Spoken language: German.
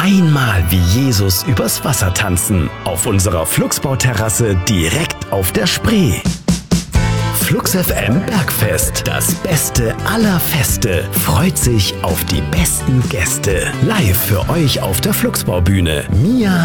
einmal wie Jesus übers Wasser tanzen. Auf unserer Flugsbauterrasse direkt auf der Spree. Flux FM Bergfest, das Beste aller Feste, freut sich auf die besten Gäste. Live für euch auf der Flugsbaubühne. Mia